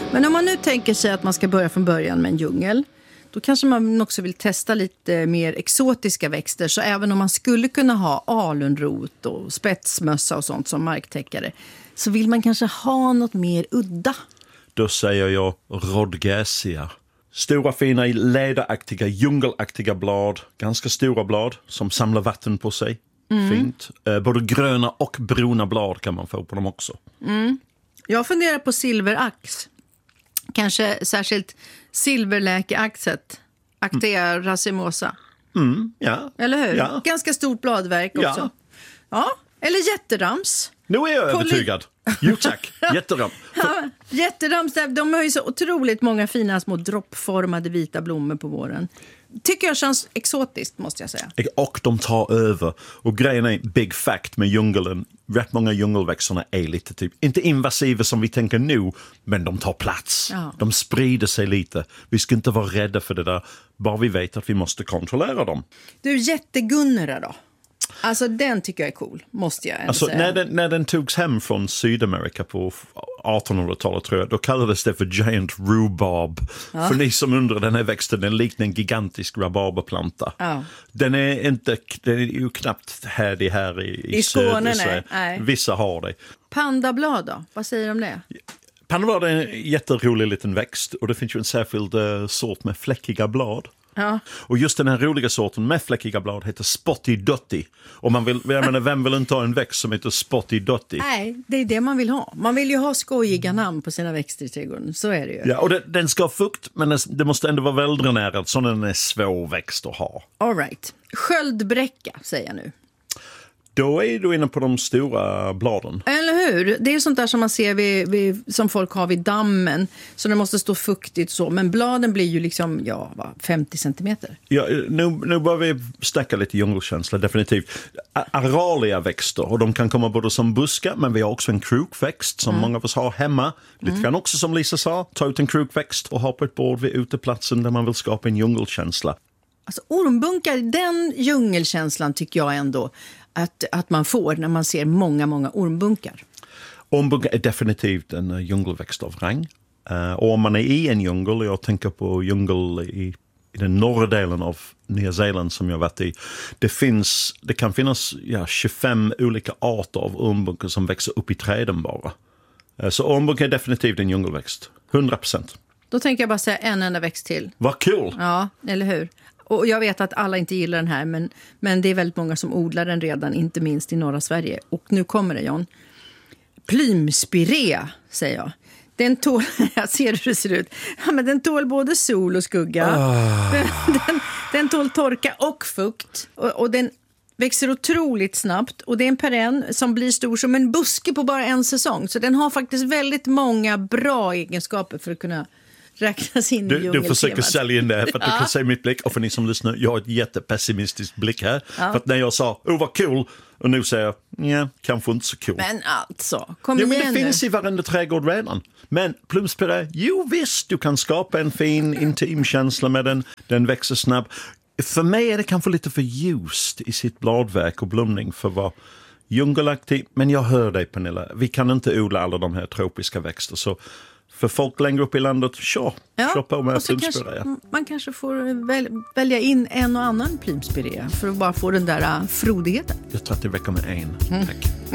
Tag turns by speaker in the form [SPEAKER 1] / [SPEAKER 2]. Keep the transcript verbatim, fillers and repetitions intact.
[SPEAKER 1] Men om man nu tänker sig att man ska börja från början med en djungel, då kanske man också vill testa lite mer exotiska växter. Så även om man skulle kunna ha alunrot och spetsmössa och sånt som marktäckare, så vill man kanske ha något mer udda.
[SPEAKER 2] Då säger jag Rhodgesia. Stora, fina, läderaktiga, djungelaktiga blad. Ganska stora blad som samlar vatten på sig. Mm. Fint. Eh, både gröna och bruna blad kan man få på dem också.
[SPEAKER 1] Mm. Jag funderar på silverax. Kanske särskilt silverläkeaxet. Actea mm. racemosa.
[SPEAKER 2] Mm, ja.
[SPEAKER 1] Eller hur?
[SPEAKER 2] Ja.
[SPEAKER 1] Ganska stort bladverk också. Ja. Ja. Eller jätterams.
[SPEAKER 2] Nu är jag Poly- övertygad. Jo tack, jätterams.
[SPEAKER 1] Ja, jätterams, de har ju så otroligt många fina små droppformade vita blommor på våren. Tycker jag känns exotiskt, måste jag säga.
[SPEAKER 2] Och de tar över. Och grejen är, big fact med djungeln, rätt många djungelväxterna är lite typ, inte invasiva som vi tänker nu, men de tar plats. Ja. De sprider sig lite. Vi ska inte vara rädda för det där, bara vi vet att vi måste kontrollera dem.
[SPEAKER 1] Du, jättegunnera då? Alltså den tycker jag är cool, måste jag
[SPEAKER 2] alltså,
[SPEAKER 1] säga.
[SPEAKER 2] När den, när den togs hem från Sydamerika på artonhundratalet tror jag, då kallades det för giant rhubarb. Ja. För ni som undrar, den här växten, den liknar en gigantisk rabarberplanta. Ja. Den är inte, den är ju knappt härdig här i, i,
[SPEAKER 1] I Skåne.
[SPEAKER 2] söder, nej. Vissa har det.
[SPEAKER 1] Pandablad då, vad säger du om det?
[SPEAKER 2] Pandablad är en jätterolig liten växt och det finns ju en särskild uh, sort med fläckiga blad. Ja. Och just den här roliga sorten med fläckiga blad heter Spotty Dotty. Och man vill, jag menar, vem vill inte ha en växt som heter Spotty Dotty?
[SPEAKER 1] Nej, det är det man vill ha. Man vill ju ha skojiga namn på sina växter i trädgården. Så är det ju.
[SPEAKER 2] Ja, och det, den ska ha fukt, men det måste ändå vara väldränerad så den är svår växt att ha.
[SPEAKER 1] All right. Sköldbräcka, säger jag nu.
[SPEAKER 2] Då är du inne på de stora bladen.
[SPEAKER 1] Eller hur? Det är sånt där som man ser vid, vid, som folk har vid dammen. Så det måste stå fuktigt så. Men bladen blir ju liksom, ja, va, femtio centimeter.
[SPEAKER 2] Ja, nu, nu börjar vi stacka lite djungelkänsla, definitivt. Aralia växter, och de kan komma både som buskar, men vi har också en krukväxt som mm. många av oss har hemma. Lite mm. grann också som Lisa sa, ta ut en krukväxt och ha på ett bord vid uteplatsen där man vill skapa en djungelkänsla.
[SPEAKER 1] Alltså ormbunkar, den djungelkänslan tycker jag ändå att, att man får när man ser många, många ormbunkar.
[SPEAKER 2] Ormbunkar är definitivt en uh, djungelväxt av rang. Uh, och om man är i en djungel, jag tänker på djungel i, i den norra delen av Nya Zeeland som jag varit i. Det, finns, det kan finnas ja, tjugofem olika arter av ormbunkar som växer upp i träden bara. Uh, så ormbunkar är definitivt en djungelväxt, hundra procent.
[SPEAKER 1] Då tänker jag bara säga en enda växt till.
[SPEAKER 2] Vad kul!
[SPEAKER 1] Ja, eller hur? Och jag vet att alla inte gillar den här, men, men det är väldigt många som odlar den redan, inte minst i norra Sverige. Och nu kommer det, John. Plymspirea, säger jag. Den tål, jag ser hur det ser ut. Ja, men den tål både sol och skugga. Oh. Den, den, den tål torka och fukt. Och, och den växer otroligt snabbt. Och det är en perenn som blir stor som en buske på bara en säsong. Så den har faktiskt väldigt många bra egenskaper för att kunna räknas in
[SPEAKER 2] du,
[SPEAKER 1] i djungeltemat.
[SPEAKER 2] Du försöker sälja in det här för att ja. Du kan se mitt blick. Och för ni som lyssnar, jag har ett jättepessimistiskt blick här. Ja. För att när jag sa, oh vad kul, och nu säger jag, ja, kanske inte så kul.
[SPEAKER 1] Men alltså, kom
[SPEAKER 2] jo,
[SPEAKER 1] igen
[SPEAKER 2] men det
[SPEAKER 1] nu.
[SPEAKER 2] finns i varenda trädgård redan. Men plumspirea, jo visst, du kan skapa en fin intim känsla med den. Den växer snabbt. För mig är det kanske lite för ljust i sitt bladverk och blomning för vad djungelaktig. Men jag hör dig, Pernilla. Vi kan inte odla alla de här tropiska växter, så för folk längre upp i landet, så ja, kör på med plymspirea.
[SPEAKER 1] Kanske, man kanske får väl, välja in en och annan plymspirea för att bara få den där uh, frodigheten.
[SPEAKER 2] Jag tror att det räcker med en. Mm. Tack.